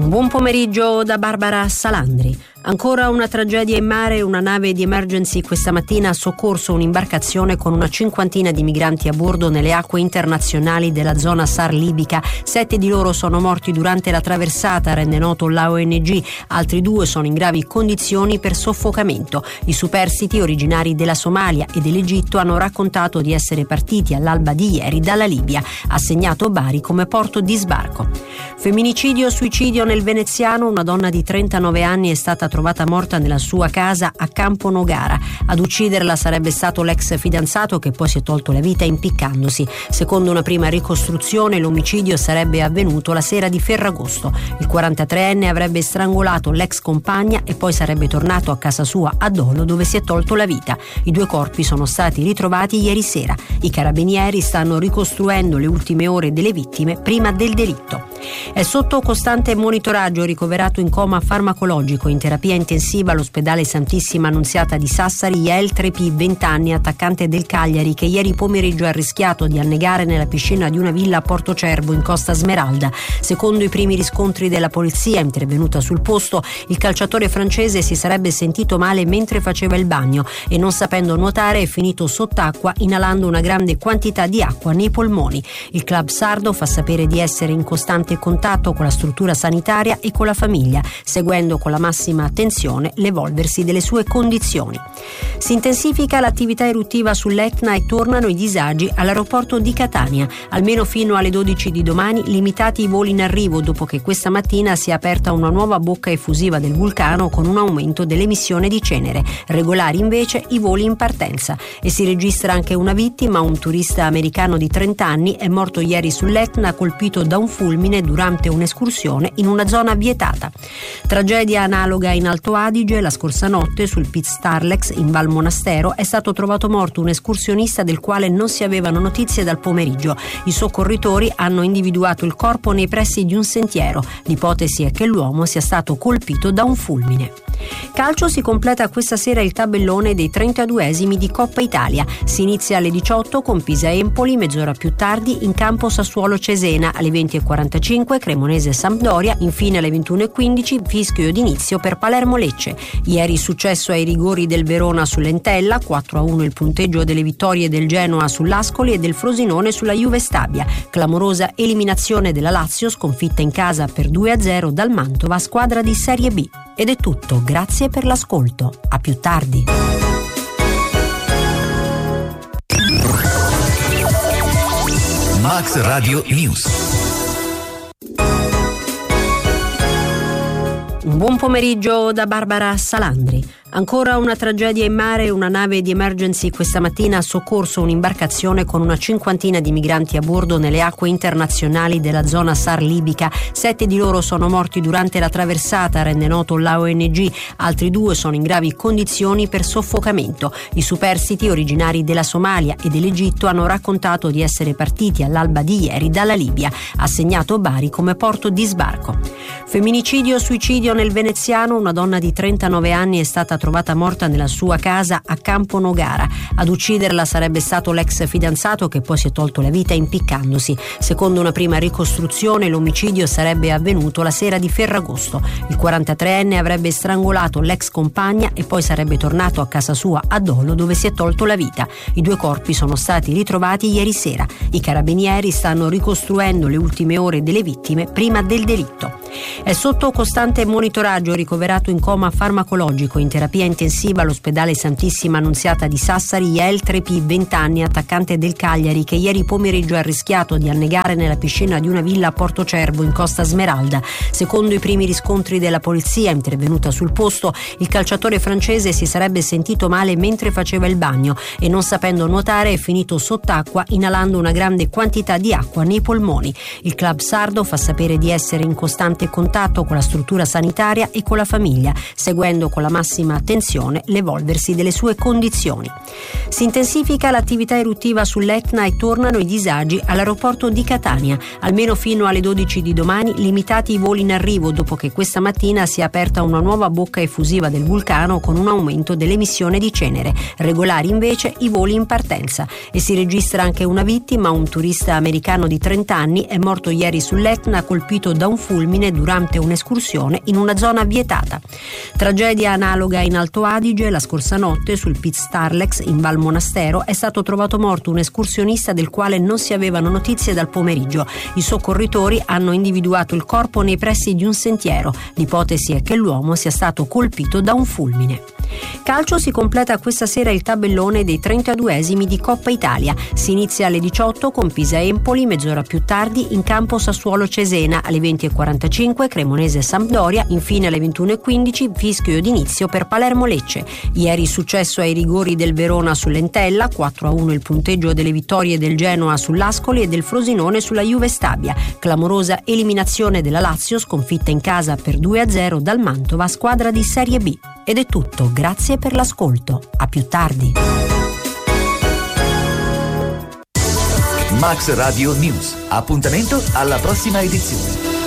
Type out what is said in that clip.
Un buon pomeriggio da Barbara Salandri. Ancora una tragedia in mare. Una nave di emergency questa mattina ha soccorso un'imbarcazione con una cinquantina di migranti a bordo nelle acque internazionali della zona SAR libica. 7 di loro sono morti durante la traversata, rende noto la ONG. Altri 2 sono in gravi condizioni per soffocamento. I superstiti, originari della Somalia e dell'Egitto, hanno raccontato di essere partiti all'alba di ieri dalla Libia, assegnato Bari come porto di sbarco. Femminicidio, suicidio nel veneziano. Una donna di 39 anni è stata trovata morta nella sua casa a Campo Nogara. Ad ucciderla sarebbe stato l'ex fidanzato, che poi si è tolto la vita impiccandosi. Secondo una prima ricostruzione, l'omicidio sarebbe avvenuto la sera di Ferragosto. Il 43enne avrebbe strangolato l'ex compagna e poi sarebbe tornato a casa sua a Dolo, dove si è tolto la vita. I 2 corpi sono stati ritrovati ieri sera. I carabinieri stanno ricostruendo le ultime ore delle vittime prima del delitto. È sotto costante monitoraggio, ricoverato in coma farmacologico in terapia intensiva all'ospedale Santissima Annunziata di Sassari, Yael Trepi, 20 anni, attaccante del Cagliari, che ieri pomeriggio ha rischiato di annegare nella piscina di una villa a Porto Cervo in Costa Smeralda. Secondo i primi riscontri della polizia intervenuta sul posto, il calciatore francese si sarebbe sentito male mentre faceva il bagno e, non sapendo nuotare, è finito sott'acqua inalando una grande quantità di acqua nei polmoni. Il club sardo fa sapere di essere in costante contatto con la struttura sanitaria e con la famiglia, seguendo con la massima attenzione l'evolversi delle sue condizioni. Si intensifica l'attività eruttiva sull'Etna e tornano i disagi all'aeroporto di Catania. Almeno fino alle 12 di domani limitati i voli in arrivo, dopo che questa mattina si è aperta una nuova bocca effusiva del vulcano con un aumento dell'emissione di cenere. Regolari invece i voli in partenza. E si registra anche una vittima. Un turista americano di 30 anni è morto ieri sull'Etna, colpito da un fulmine durante un'escursione in una zona vietata. Tragedia analoga in Alto Adige. La scorsa notte sul Piz Starlex in Val Monastero è stato trovato morto un escursionista del quale non si avevano notizie dal pomeriggio. I soccorritori hanno individuato il corpo nei pressi di un sentiero. L'ipotesi è che l'uomo sia stato colpito da un fulmine. Calcio, si completa questa sera il tabellone dei 32esimi di Coppa Italia. Si inizia alle 18 con Pisa-Empoli, mezz'ora più tardi in campo Sassuolo-Cesena, alle 20:45 Cremonese-Sampdoria, infine alle 21:15 fischio d'inizio per Palermo-Lecce. Ieri successo ai rigori del Verona sull'Entella, 4-1 il punteggio delle vittorie del Genoa sull'Ascoli e del Frosinone sulla Juve Stabia. Clamorosa eliminazione della Lazio, sconfitta in casa per 2-0 dal Mantova, squadra di Serie B. Ed è tutto, grazie per l'ascolto. A più tardi. Max Radio News. Un buon pomeriggio da Barbara Salandri. Ancora una tragedia in mare. Una nave di emergency questa mattina ha soccorso un'imbarcazione con una cinquantina di migranti a bordo nelle acque internazionali della zona SAR libica. 7 di loro sono morti durante la traversata, rende noto la ONG. Altri 2 sono in gravi condizioni per soffocamento. I superstiti, originari della Somalia e dell'Egitto, hanno raccontato di essere partiti all'alba di ieri dalla Libia, assegnato Bari come porto di sbarco. Femminicidio, suicidio nel veneziano. Una donna di 39 anni è stata trovata morta nella sua casa a Campo Nogara. Ad ucciderla sarebbe stato l'ex fidanzato, che poi si è tolto la vita impiccandosi. Secondo una prima ricostruzione, l'omicidio sarebbe avvenuto la sera di Ferragosto. Il 43enne avrebbe strangolato l'ex compagna e poi sarebbe tornato a casa sua a Dolo, dove si è tolto la vita. I 2 corpi sono stati ritrovati ieri sera. I carabinieri stanno ricostruendo le ultime ore delle vittime prima del delitto. È sotto costante monitoraggio, ricoverato in coma farmacologico in terapia intensiva all'ospedale Santissima Annunziata di Sassari, Yael Trepi, 20 anni, attaccante del Cagliari, che ieri pomeriggio ha rischiato di annegare nella piscina di una villa a Porto Cervo in Costa Smeralda. Secondo i primi riscontri della polizia intervenuta sul posto, il calciatore francese si sarebbe sentito male mentre faceva il bagno e, non sapendo nuotare, è finito sott'acqua inalando una grande quantità di acqua nei polmoni. Il club sardo fa sapere di essere in costante contatto con la struttura sanitaria e con la famiglia, seguendo con la massima attenzione l'evolversi delle sue condizioni. Si intensifica l'attività eruttiva sull'Etna e tornano i disagi all'aeroporto di Catania. Almeno fino alle 12 di domani limitati i voli in arrivo, dopo che questa mattina si è aperta una nuova bocca effusiva del vulcano con un aumento dell'emissione di cenere. Regolari invece i voli in partenza. E si registra anche una vittima. Un turista americano di 30 anni è morto ieri sull'Etna, colpito da un fulmine durante un'escursione in una zona vietata. Tragedia analoga in Alto Adige. La scorsa notte sul Piz Starlex in Val Monastero è stato trovato morto un escursionista del quale non si avevano notizie dal pomeriggio. I soccorritori hanno individuato il corpo nei pressi di un sentiero. L'ipotesi è che l'uomo sia stato colpito da un fulmine. Calcio, si completa questa sera il tabellone dei 32esimi di Coppa Italia. Si inizia alle 18 con Pisa-Empoli, mezz'ora più tardi in campo Sassuolo-Cesena, alle 20:45 Cremonese-Sampdoria, infine alle 21:15 fischio d'inizio per Palermo-Lecce. Ieri successo ai rigori del Verona sull'Entella, 4-1 il punteggio delle vittorie del Genoa sull'Ascoli e del Frosinone sulla Juve Stabia. Clamorosa eliminazione della Lazio, sconfitta in casa per 2-0 dal Mantova, squadra di Serie B. Ed è tutto, grazie per l'ascolto. A più tardi. Max Radio News. Appuntamento alla prossima edizione.